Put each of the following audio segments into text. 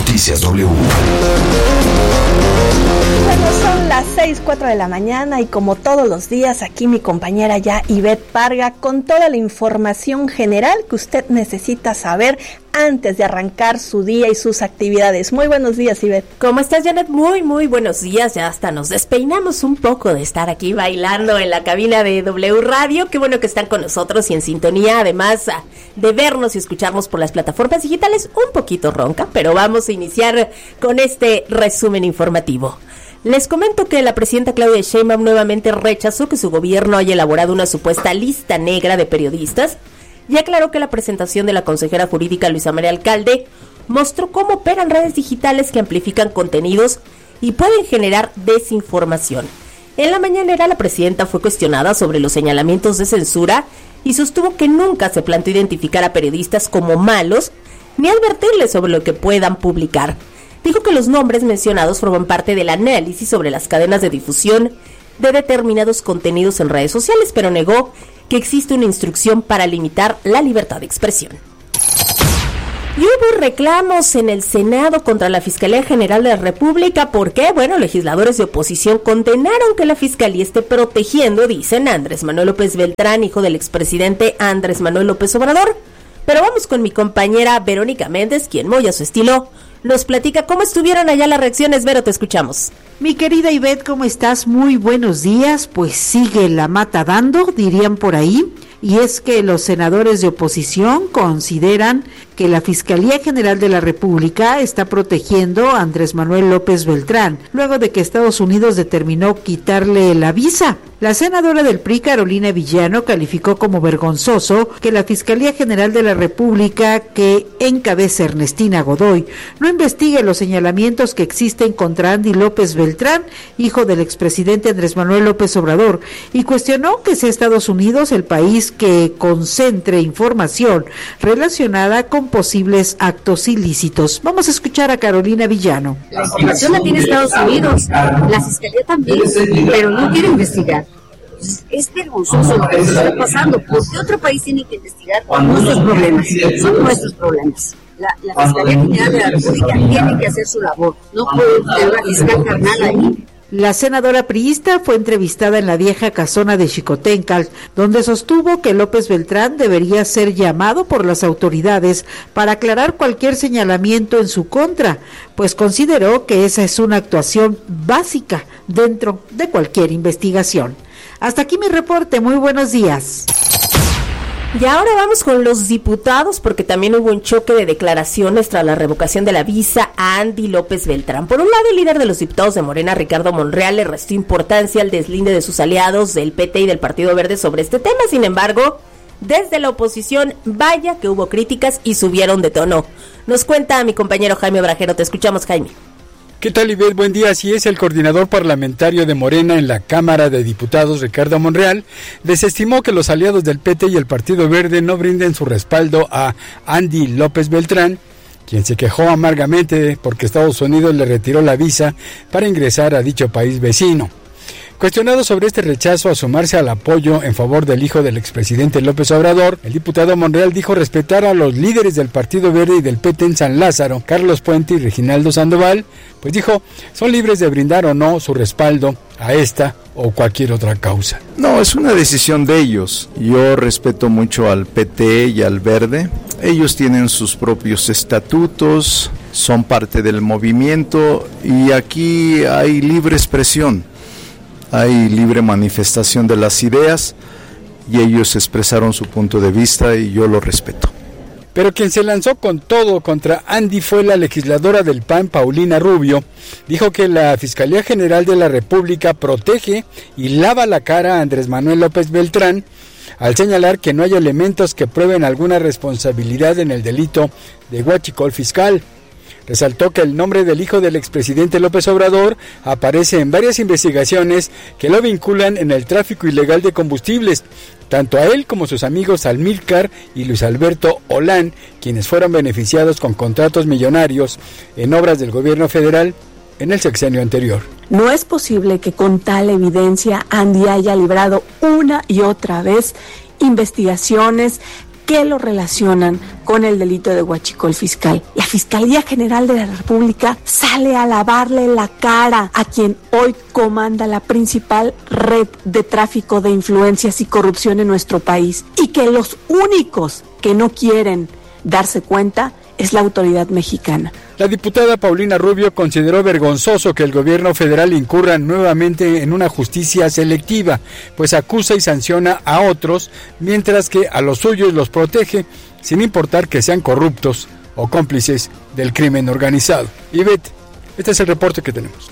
Noticias W. Bueno, son las 6:04 de la mañana y como todos los días aquí mi compañera ya Ivette Parga con toda la información general que usted necesita saber antes de arrancar su día y sus actividades. Muy buenos días, Ivette. ¿Cómo estás, Janet? Muy buenos días. Ya hasta nos despeinamos un poco de estar aquí bailando en la cabina de W Radio. Qué bueno que están con nosotros y en sintonía, además de vernos y escucharnos por las plataformas digitales. Un poquito ronca, pero vamos a iniciar con este resumen informativo. Les comento que la presidenta Claudia Sheinbaum nuevamente rechazó que su gobierno haya elaborado una supuesta lista negra de periodistas y aclaró que la presentación de la consejera jurídica Luisa María Alcalde mostró cómo operan redes digitales que amplifican contenidos y pueden generar desinformación. En la mañanera la presidenta fue cuestionada sobre los señalamientos de censura y sostuvo que nunca se planteó identificar a periodistas como malos ni advertirles sobre lo que puedan publicar. Dijo que los nombres mencionados forman parte del análisis sobre las cadenas de difusión de determinados contenidos en redes sociales, pero negó que existe una instrucción para limitar la libertad de expresión. Y hubo reclamos en el Senado contra la Fiscalía General de la República porque, legisladores de oposición condenaron que la Fiscalía esté protegiendo, dicen, a Andrés Manuel López Beltrán, hijo del expresidente Andrés Manuel López Obrador. Pero vamos con mi compañera Verónica Méndez, quien muy a su estilo nos platica cómo estuvieron allá las reacciones. Vero, te escuchamos. Mi querida Ivette, ¿cómo estás? Muy buenos días. Pues sigue la mata dando, dirían por ahí. Y es que los senadores de oposición consideran que la Fiscalía General de la República está protegiendo a Andrés Manuel López Beltrán, luego de que Estados Unidos determinó quitarle la visa. La senadora del PRI, Carolina Villano, calificó como vergonzoso que la Fiscalía General de la República, que encabeza Ernestina Godoy, no investigue los señalamientos que existen contra Andy López Beltrán, hijo del expresidente Andrés Manuel López Obrador, y cuestionó que sea Estados Unidos el país que concentre información relacionada con posibles actos ilícitos. Vamos a escuchar a Carolina Villano. La información la tiene Estados Unidos, la Fiscalía también, pero no quiere investigar. Es vergonzoso lo que está pasando, porque otro país tiene que investigar nuestros problemas, son nuestros problemas. La Fiscalía General de la República tiene que hacer su labor, no puede tener una fiscal carnal ahí. La senadora priista fue entrevistada en la vieja casona de Xicoténcal, donde sostuvo que López Beltrán debería ser llamado por las autoridades para aclarar cualquier señalamiento en su contra, pues consideró que esa es una actuación básica dentro de cualquier investigación. Hasta aquí mi reporte, muy buenos días. Y ahora vamos con los diputados, porque también hubo un choque de declaraciones tras la revocación de la visa a Andy López Beltrán. Por un lado, el líder de los diputados de Morena, Ricardo Monreal, le restó importancia al deslinde de sus aliados del PT y del Partido Verde sobre este tema. Sin embargo, desde la oposición, vaya que hubo críticas y subieron de tono. Nos cuenta mi compañero Jaime Brajero. Te escuchamos, Jaime. ¿Qué tal, Ivette? Buen día. Así es, el coordinador parlamentario de Morena en la Cámara de Diputados, Ricardo Monreal, desestimó que los aliados del PT y el Partido Verde no brinden su respaldo a Andy López Beltrán, quien se quejó amargamente porque Estados Unidos le retiró la visa para ingresar a dicho país vecino. Cuestionado sobre este rechazo a sumarse al apoyo en favor del hijo del expresidente López Obrador, el diputado Monreal dijo respetar a los líderes del Partido Verde y del PT en San Lázaro, Carlos Puente y Reginaldo Sandoval, pues dijo, son libres de brindar o no su respaldo a esta o cualquier otra causa. No, es una decisión de ellos. Yo respeto mucho al PT y al Verde. Ellos tienen sus propios estatutos, son parte del movimiento y aquí hay libre expresión. Hay libre manifestación de las ideas y ellos expresaron su punto de vista y yo lo respeto. Pero quien se lanzó con todo contra Andy fue la legisladora del PAN, Paulina Rubio. Dijo que la Fiscalía General de la República protege y lava la cara a Andrés Manuel López Beltrán al señalar que no hay elementos que prueben alguna responsabilidad en el delito de huachicol fiscal. Resaltó que el nombre del hijo del expresidente López Obrador aparece en varias investigaciones que lo vinculan en el tráfico ilegal de combustibles, tanto a él como sus amigos Almílcar y Luis Alberto Olán, quienes fueron beneficiados con contratos millonarios en obras del gobierno federal en el sexenio anterior. No es posible que con tal evidencia Andy haya librado una y otra vez investigaciones que lo relacionan con el delito de huachicol fiscal. La Fiscalía General de la República sale a lavarle la cara a quien hoy comanda la principal red de tráfico de influencias y corrupción en nuestro país, y que los únicos que no quieren darse cuenta es la autoridad mexicana. La diputada Paulina Rubio consideró vergonzoso que el gobierno federal incurra nuevamente en una justicia selectiva, pues acusa y sanciona a otros, mientras que a los suyos los protege, sin importar que sean corruptos o cómplices del crimen organizado. Ivette, este es el reporte que tenemos.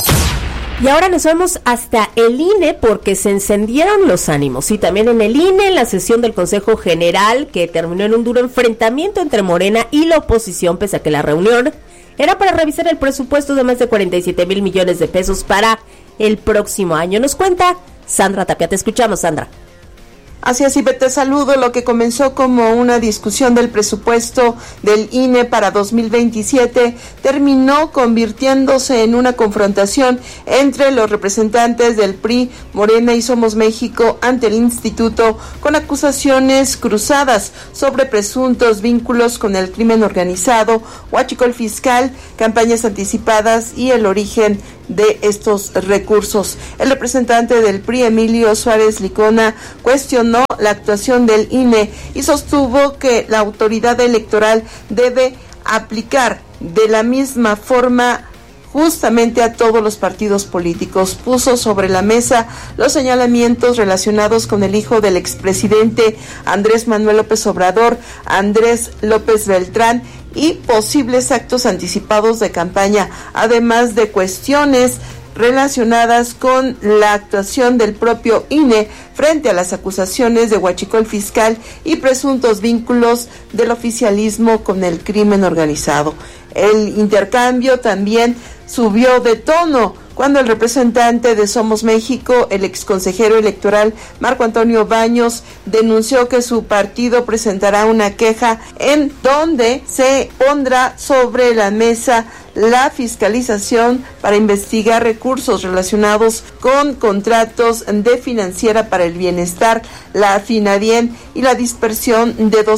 Y ahora nos vamos hasta el INE porque se encendieron los ánimos. Y también en el INE, en la sesión del Consejo General, que terminó en un duro enfrentamiento entre Morena y la oposición, pese a que la reunión era para revisar el presupuesto de más de 47,000 millones de pesos para el próximo año. Nos cuenta Sandra Tapia. Te escuchamos, Sandra. Así es, Ivette, te saludo. Lo que comenzó como una discusión del presupuesto del INE para 2027 terminó convirtiéndose en una confrontación entre los representantes del PRI, Morena y Somos México ante el instituto, con acusaciones cruzadas sobre presuntos vínculos con el crimen organizado, huachicol fiscal, campañas anticipadas y el origen de estos recursos. El representante del PRI, Emilio Suárez Licona, cuestionó la actuación del INE y sostuvo que la autoridad electoral debe aplicar de la misma forma justamente a todos los partidos políticos. Puso sobre la mesa los señalamientos relacionados con el hijo del expresidente Andrés Manuel López Obrador, Andrés López Beltrán, y posibles actos anticipados de campaña, además de cuestiones relacionadas con la actuación del propio INE frente a las acusaciones de huachicol fiscal y presuntos vínculos del oficialismo con el crimen organizado. El intercambio también subió de tono cuando el representante de Somos México, el exconsejero electoral Marco Antonio Baños, denunció que su partido presentará una queja en donde se pondrá sobre la mesa la fiscalización para investigar recursos relacionados con contratos de Financiera para el Bienestar, la Finadien, y la dispersión de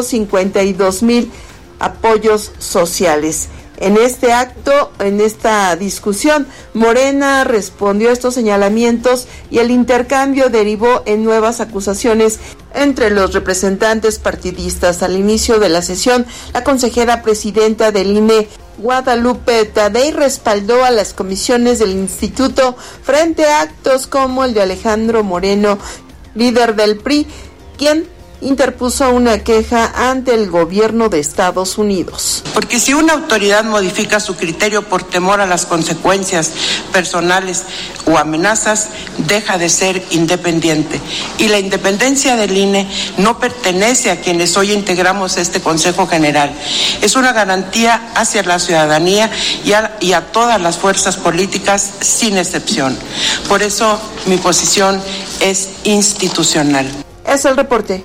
252,000 apoyos sociales. En este acto, en esta discusión, Morena respondió a estos señalamientos y el intercambio derivó en nuevas acusaciones entre los representantes partidistas. Al inicio de la sesión, la consejera presidenta del INE, Guadalupe Tadei, respaldó a las comisiones del instituto frente a actos como el de Alejandro Moreno, líder del PRI, quien interpuso una queja ante el gobierno de Estados Unidos. Porque si una autoridad modifica su criterio por temor a las consecuencias personales o amenazas, deja de ser independiente. Y la independencia del INE no pertenece a quienes hoy integramos este Consejo General. Es una garantía hacia la ciudadanía y a todas las fuerzas políticas sin excepción. Por eso mi posición es institucional. Es el reporte.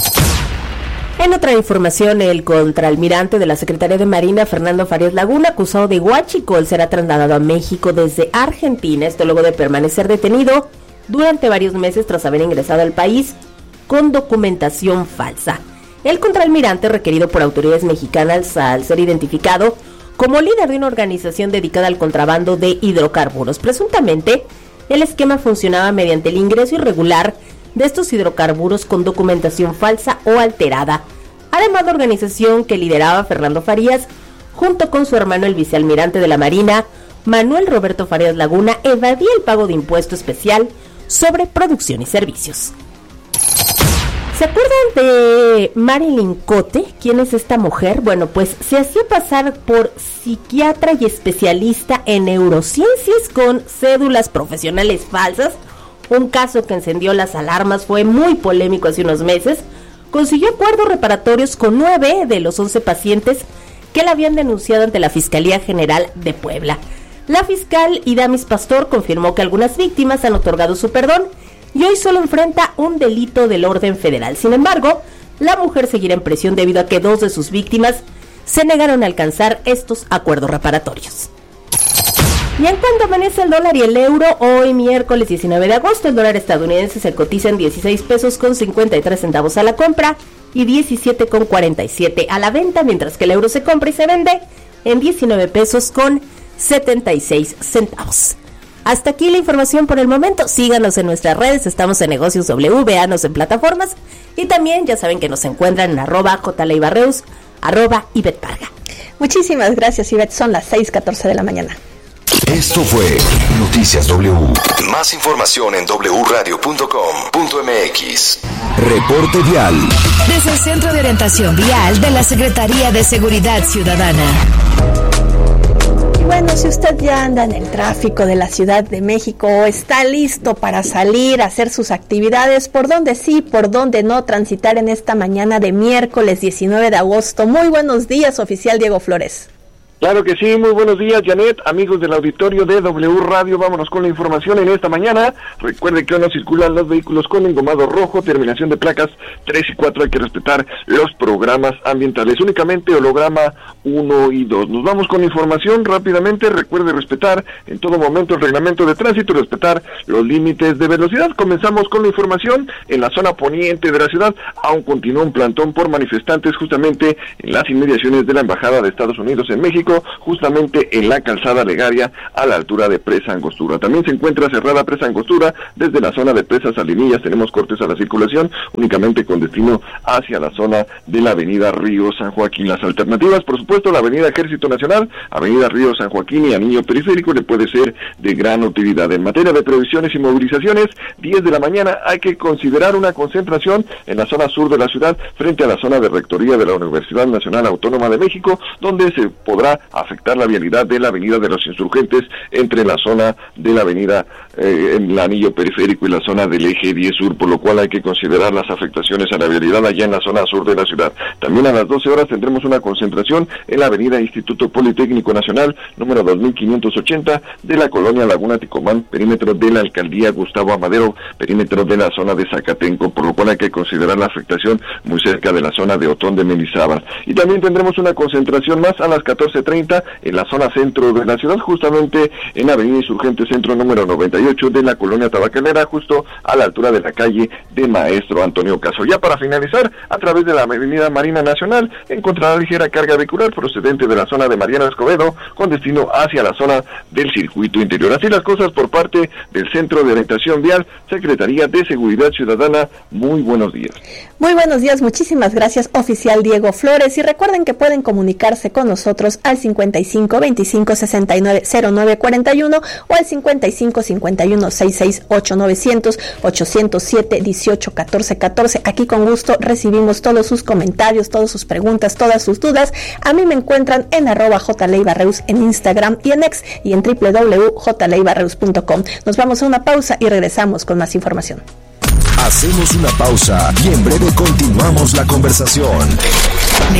En otra información, el contraalmirante de la Secretaría de Marina, Fernando Farías Laguna, acusado de huachicol, será trasladado a México desde Argentina, esto luego de permanecer detenido durante varios meses tras haber ingresado al país con documentación falsa. El contraalmirante, requerido por autoridades mexicanas al ser identificado como líder de una organización dedicada al contrabando de hidrocarburos. Presuntamente, el esquema funcionaba mediante el ingreso irregular de estos hidrocarburos con documentación falsa o alterada. Además, la organización que lideraba Fernando Farías, junto con su hermano el vicealmirante de la Marina, Manuel Roberto Farías Laguna, evadía el pago de impuesto especial sobre producción y servicios. ¿Se acuerdan de Marilyn Cote? ¿Quién es esta mujer? Bueno, pues se hacía pasar por psiquiatra y especialista en neurociencias con cédulas profesionales falsas. Un caso que encendió las alarmas, fue muy polémico hace unos meses. Consiguió acuerdos reparatorios con 9 de los 11 pacientes que la habían denunciado ante la Fiscalía General de Puebla. La fiscal Idamis Pastor confirmó que algunas víctimas han otorgado su perdón y hoy solo enfrenta un delito del orden federal. Sin embargo, la mujer seguirá en prisión debido a que 2 de sus víctimas se negaron a alcanzar estos acuerdos reparatorios. Y en cuanto amanece el dólar y el euro, hoy miércoles 19 de agosto, el dólar estadounidense se cotiza en 16 pesos con 53 centavos a la compra y 17,47 a la venta, mientras que el euro se compra y se vende en 19 pesos con 76 centavos. Hasta aquí la información por el momento. Síganos en nuestras redes, estamos en Negocios W, véanos en plataformas y también ya saben que nos encuentran en @jleibarreus, @Ivette Parga. Muchísimas gracias, Ivette, son las 6:14 de la mañana. Esto fue Noticias W. Más información en wradio.com.mx. Reporte vial. Desde el Centro de Orientación Vial de la Secretaría de Seguridad Ciudadana. Bueno, si usted ya anda en el tráfico de la Ciudad de México o está listo para salir a hacer sus actividades, por donde sí, por donde no transitar en esta mañana de miércoles 19 de agosto. Muy buenos días, oficial Diego Flores. Claro que sí, muy buenos días, Janet, amigos del auditorio de W Radio, vámonos con la información en esta mañana. Recuerde que hoy no circulan los vehículos con engomado rojo, terminación de placas 3 y 4, hay que respetar los programas ambientales, únicamente holograma 1 y 2. Nos vamos con la información rápidamente. Recuerde respetar en todo momento el reglamento de tránsito, respetar los límites de velocidad. Comenzamos con la información en la zona poniente de la ciudad. Aún continúa un plantón por manifestantes justamente en las inmediaciones de la Embajada de Estados Unidos en México, justamente en la calzada Legaria a la altura de Presa Angostura. También se encuentra cerrada Presa Angostura desde la zona de Presa Salinillas. Tenemos cortes a la circulación únicamente con destino hacia la zona de la avenida Río San Joaquín. Las alternativas, por supuesto, la avenida Ejército Nacional, avenida Río San Joaquín y Anillo Periférico le puede ser de gran utilidad. En materia de previsiones y movilizaciones, 10 de la mañana hay que considerar una concentración en la zona sur de la ciudad frente a la zona de rectoría de la Universidad Nacional Autónoma de México, donde se podrá afectar la vialidad de la avenida de los Insurgentes entre la zona de la avenida en el anillo periférico y la zona del eje 10 sur, por lo cual hay que considerar las afectaciones a la vialidad allá en la zona sur de la ciudad. También a las 12 horas tendremos una concentración en la avenida Instituto Politécnico Nacional, número 2580, de la colonia Laguna Ticomán, perímetro de la alcaldía Gustavo Amadero, perímetro de la zona de Zacatenco, por lo cual hay que considerar la afectación muy cerca de la zona de Otón de Mendizábal. Y también tendremos una concentración más a las 14:30 en la zona centro de la ciudad, justamente en Avenida Insurgente Centro número 98 de la colonia Tabacalera, justo a la altura de la calle de Maestro Antonio Caso. Ya para finalizar, a través de la avenida Marina Nacional, encontrará ligera carga vehicular procedente de la zona de Mariano Escobedo, con destino hacia la zona del circuito interior. Así las cosas por parte del Centro de Orientación Vial, Secretaría de Seguridad Ciudadana. Muy buenos días. Muy buenos días, muchísimas gracias, oficial Diego Flores, y recuerden que pueden comunicarse con nosotros al 55 25 69 09 41 o al 55 51 66 8900 807 18 14 14. Aquí con gusto recibimos todos sus comentarios, todas sus preguntas, todas sus dudas. A mí me encuentran en @jleibarreus en Instagram y en X y en www.jleibarreus.com. Nos vamos a una pausa y regresamos con más información. Hacemos una pausa y en breve continuamos la conversación.